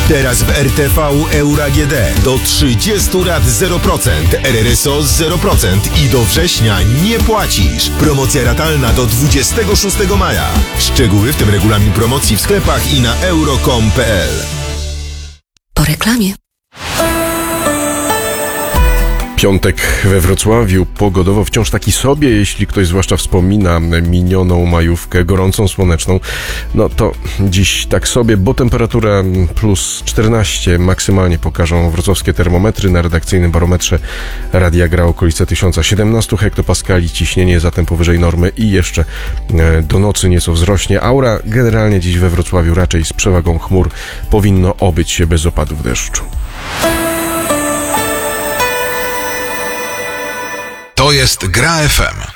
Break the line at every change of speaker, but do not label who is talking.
Teraz w RTV Euro AGD do 30 lat 0%, RRSO 0% i do września nie płacisz. Promocja ratalna do 26 maja. Szczegóły, w tym regulamin promocji w sklepach i na euro.com.pl.
Po reklamie.
Piątek we Wrocławiu, pogodowo wciąż taki sobie, jeśli ktoś zwłaszcza wspomina minioną majówkę, gorącą, słoneczną, no to dziś tak sobie, bo temperatura plus 14 maksymalnie pokażą wrocławskie termometry. Na redakcyjnym barometrze radia gra okolice 1017 hektopaskali, ciśnienie zatem powyżej normy i jeszcze do nocy nieco wzrośnie. Aura generalnie dziś we Wrocławiu raczej z przewagą chmur, powinno obyć się bez opadów deszczu.
To jest Gra FM.